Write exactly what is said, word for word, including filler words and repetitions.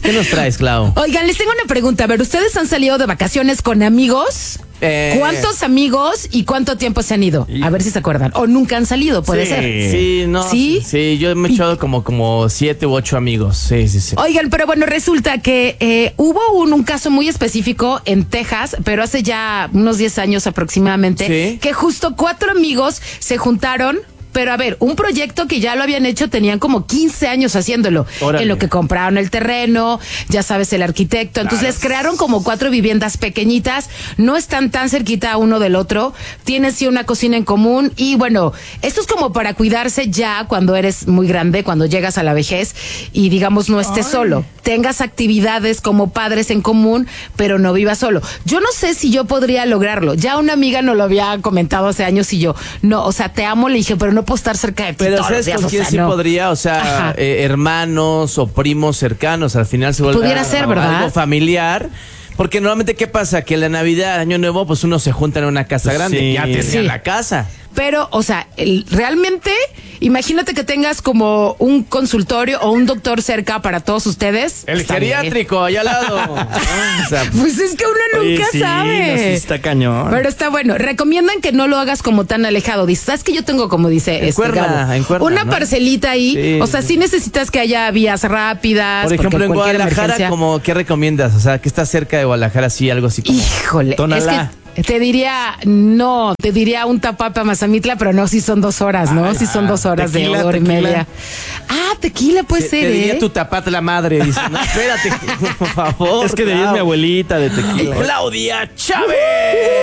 ¿Qué nos traes, Clau? Oigan, les tengo una pregunta. A ver, ¿ustedes han salido de vacaciones con amigos? Eh, ¿Cuántos amigos y cuánto tiempo se han ido? A ver si se acuerdan. O nunca han salido, puede sí, ser. Sí, no. ¿Sí? Sí, yo me he echado como, como siete u ocho amigos. Sí, sí, sí. Oigan, pero bueno, resulta que eh, hubo un, un caso muy específico en Texas, pero hace ya unos diez años aproximadamente, Sí. que justo cuatro amigos se juntaron. Pero a ver, un proyecto que ya lo habían hecho, tenían como quince años haciéndolo. Órale. En lo que compraron el terreno, ya sabes, el arquitecto. Entonces les crearon como cuatro viviendas pequeñitas, no están tan cerquita uno del otro, tienen sí una cocina en común y bueno, esto es como para cuidarse ya cuando eres muy grande, cuando llegas a la vejez y digamos no estés Ay. solo. Tengas actividades como padres en común, pero no vivas solo. Yo no sé si yo podría lograrlo. Ya una amiga nos lo había comentado hace años y yo, no, o sea, te amo, le dije, pero no puedo estar cerca de ti Pero todos ¿sabes los días, con o quién sea, sí no. podría? O sea, Ajá. eh, hermanos o primos cercanos. Al final se vuelve Pudiera algo, ser, ¿verdad? algo familiar. Porque normalmente, ¿qué pasa? Que en la Navidad, Año Nuevo, pues uno se junta en una casa Pues grande. sí. Ya tendría Sí. la casa. Pero, o sea, el- realmente, imagínate que tengas como un consultorio o un doctor cerca para todos ustedes. El Está bien. geriátrico, allá al lado. O sea, Pues es que uno Oye, nunca sí, sabe. no, sí está cañón. Pero está bueno. Recomiendan que no lo hagas como tan alejado. Dices, ¿sabes que yo tengo, como dice En este Cuerna, Gabo, en Cuerna, una ¿no? parcelita ahí? Sí, O sea, sí. sí necesitas que haya vías rápidas. por ejemplo, porque en cualquier Guadalajara, emergencia- como, ¿qué recomiendas? O sea, que está cerca de Guadalajara, sí, algo así como... Híjole, Tonalá. es que te diría, no, te diría un Tapapa Mazamitla, pero no, si son dos horas, ¿no? Si son dos horas tequila, de hora y tequila. media. Ah, tequila puede Te, ser, te diría ¿eh? tu tapate la madre. Dice, no, espérate, por favor. Es que de ella es Clau. mi abuelita de tequila. Claudia Chávez.